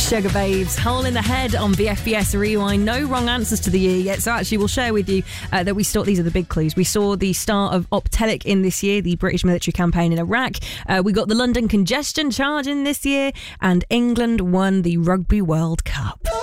Sugar Babes, Hole in the Head on BFBS Rewind. No wrong answers to the year yet, so actually we'll share with you that we saw, these are the big clues. We saw the start of Optelic in this year, the British military campaign in Iraq. We got the London Congestion Charge in this year, and England won the Rugby World Cup.